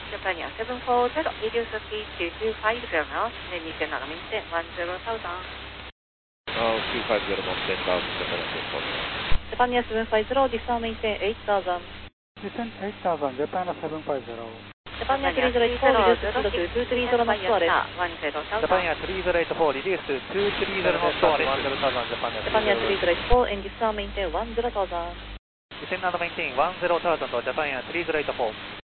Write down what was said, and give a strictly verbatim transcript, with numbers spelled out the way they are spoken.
Japan Air seven four zero, reduce speed to two five zero knots, then you can maintain one zero thousand. Uh, two five zero knots, ten thousand, Japan Air seven four zero. Japan Air seven five zero, descend maintain eight thousand. Descend eight thousand, Japan Air seven five zero. Japan Air three zero eight four, reduce speed to two three zero knots, Suarez. one zero thousand. Japan Air three zero eight four, reduce to two three zero knots, Suarez, one zero thousand, Japan Air Japan Air three zero eight four, and descend maintain one zero thousand. Descend and maintain one zero thousand, Japan Air three zero eight four.